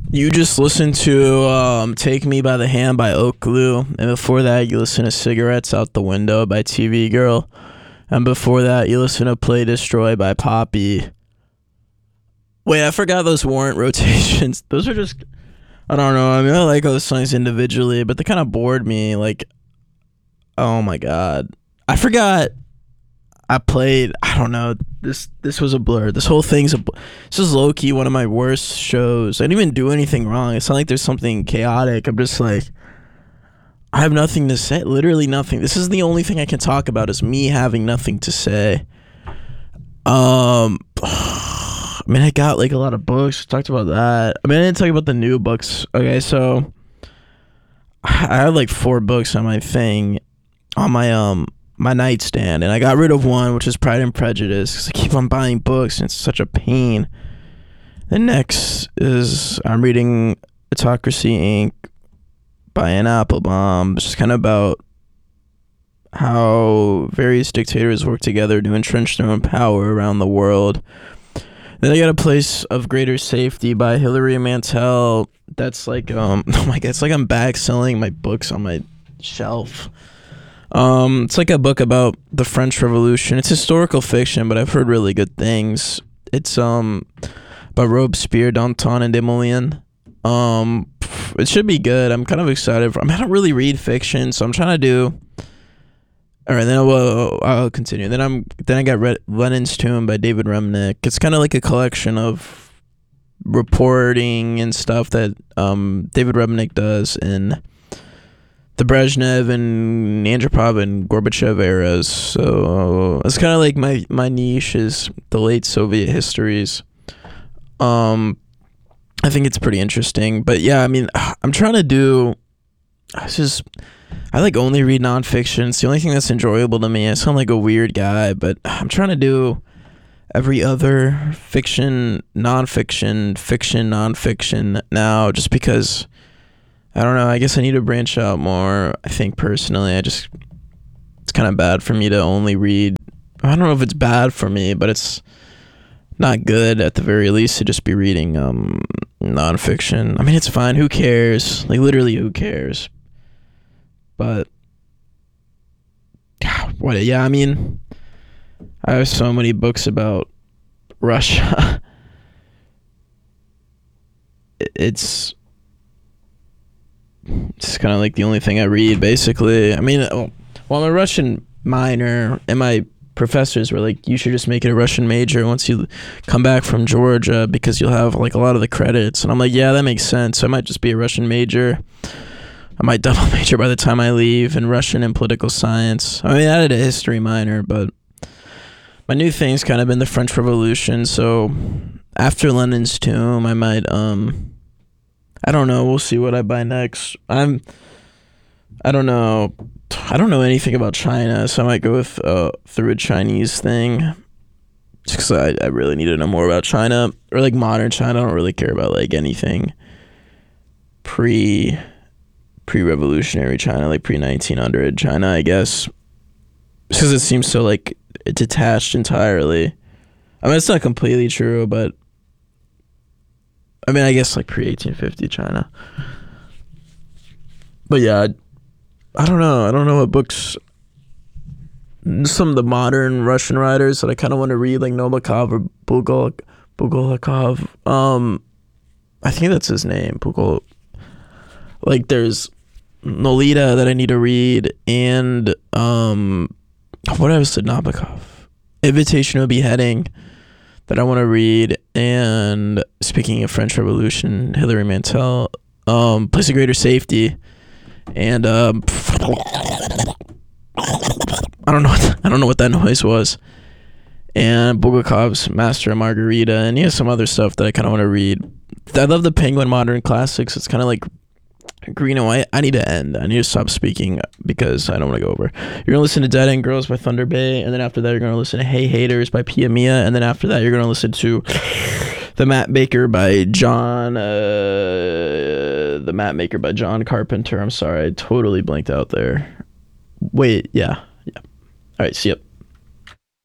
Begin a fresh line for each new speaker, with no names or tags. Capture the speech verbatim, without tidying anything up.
You just listened to um, Take Me by the Hand by Oak Glue. And before that, you listened to Cigarettes Out the Window by T V Girl. And before that, you listened to Play Destroy by Poppy. Wait, I forgot those weren't rotations. Those are just, I don't know. I mean, I like those songs individually, but they kind of bored me. Like, oh my God. I forgot I played, I don't know. This this was a blur. This whole thing's a, this is low key one of my worst shows. I didn't even do anything wrong. It's not like there's something chaotic. I'm just like, I have nothing to say. Literally nothing. This is the only thing I can talk about is me having nothing to say. Um, I mean, I got like a lot of books. Talked about that. I mean, I didn't talk about the new books. Okay, so I had like four books on my thing, on my um my nightstand, and I got rid of one, which is Pride and Prejudice, because I keep on buying books and it's such a pain. The next is I'm reading Autocracy Incorporated by Anne Applebaum. It's just kind of about how various dictators work together to entrench their own power around the world. Then I got A Place of Greater Safety by Hilary Mantel. That's like, um, oh my God, it's like I'm back selling my books on my shelf. Um, it's like a book about the French Revolution. It's historical fiction, but I've heard really good things. It's um by Robespierre, Danton, and Desmoulins. Um, it should be good. I'm kind of excited for. I mean, I don't really read fiction, so I'm trying to do. All right, then I'll, I'll continue. Then I'm then I got Red, Lenin's Tomb by David Remnick. It's kind of like a collection of reporting and stuff that um David Remnick does in the Brezhnev and Andropov and Gorbachev eras. So it's kind of like my my niche is the late Soviet histories. Um, I think it's pretty interesting. But yeah, I mean, I'm trying to do. I just I like only read nonfiction. It's the only thing that's enjoyable to me. I sound like a weird guy, but I'm trying to do every other fiction, nonfiction, fiction, nonfiction now, just because. I don't know. I guess I need to branch out more. I think personally, I just it's kind of bad for me to only read. I don't know if it's bad for me, but it's not good at the very least to just be reading um nonfiction. I mean, it's fine. Who cares? Like literally, who cares? But what? Yeah, I mean, I have so many books about Russia. It's. It's kind of like the only thing I read, basically. I mean, well, I'm a Russian minor, and my professors were like, you should just make it a Russian major once you come back from Georgia, because you'll have like a lot of the credits. And I'm like, yeah, that makes sense. I might just be a Russian major. I might double major by the time I leave in Russian and political science. I mean, I did a history minor, but my new thing's kind of been the French Revolution. So after Lenin's Tomb, I might, um... I don't know. We'll see what I buy next. I'm. I don't know. I don't know anything about China, so I might go with uh through a Chinese thing, just because I I really need to know more about China, or like modern China. I don't really care about like anything pre pre revolutionary China, like pre nineteen hundred China, I guess, because it seems so like detached entirely. I mean, it's not completely true, but. I mean, I guess like pre eighteen fifty China. But yeah, I, I don't know. I don't know what books. Some of the modern Russian writers that I kind of want to read, like Nabokov or Bulgakov. Bulgakov. Um, I think that's his name. Bulgakov. Like there's Nolita that I need to read, and um, what else did Nabokov? Invitation to a Beheading. That I want to read, and speaking of French Revolution, Hilary Mantel, um, Place of Greater Safety, and um, I don't know, what, I don't know what that noise was, and Bulgakov's Master and Margarita, and yeah, some other stuff that I kind of want to read. I love the Penguin Modern Classics. It's kind of like green and white. I need to end. I need to stop speaking because I don't want to go over. You're going to listen to Dead End Girls by Thunder Bay, and then after that, you're going to listen to Hey Haters by Pia Mia, and then after that, you're going to listen to The Mat Maker by John, uh, The Mat Maker by John Carpenter. I'm sorry, I totally blanked out there. Wait, yeah, yeah. All right, see ya.